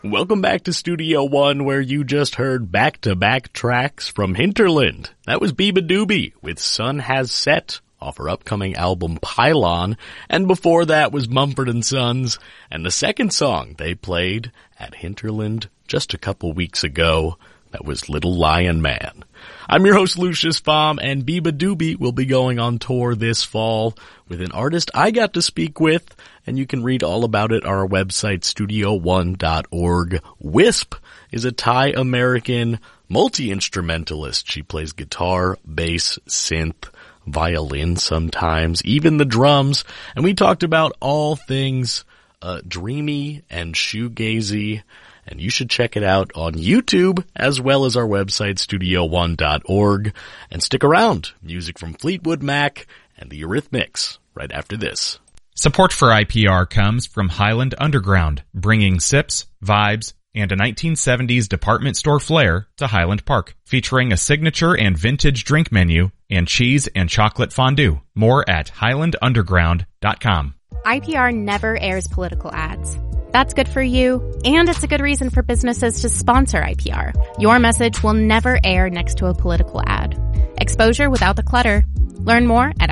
Welcome back to Studio One, where you just heard back-to-back tracks from Hinterland. That was Beabadoobee with Sun Has Set off her upcoming album Pylon, and before that was Mumford & Sons, and the second song they played at Hinterland just a couple weeks ago, that was Little Lion Man. I'm your host Lucius Baum, and Beabadoobee will be going on tour this fall with an artist I got to speak with, and you can read all about it on our website, studio1.org. Wisp is a Thai-American multi-instrumentalist. She plays guitar, bass, synth, violin sometimes, even the drums, and we talked about all things dreamy and shoegazy, and you should check it out on YouTube as well as our website, studio1.org, and stick around. Music from Fleetwood Mac and the Eurythmics right after this. Support for IPR comes from Highland Underground, bringing sips, vibes, and a 1970s department store flair to Highland Park, featuring a signature and vintage drink menu and cheese and chocolate fondue. More at highlandunderground.com. IPR never airs political ads. That's good for you, and it's a good reason for businesses to sponsor IPR. Your message will never air next to a political ad. Exposure without the clutter. Learn more at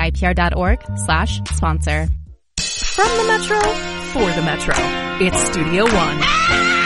ipr.org/sponsor. From the Metro, for the Metro, it's Studio One.